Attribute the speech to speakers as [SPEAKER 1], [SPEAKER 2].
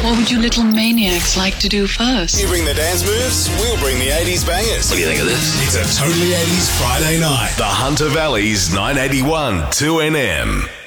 [SPEAKER 1] What would you little maniacs like to do first?
[SPEAKER 2] You bring the dance moves, we'll bring the 80s bangers.
[SPEAKER 3] What do you think of this?
[SPEAKER 2] It's a totally 80s Friday night.
[SPEAKER 4] The Hunter Valley's 981 2NM.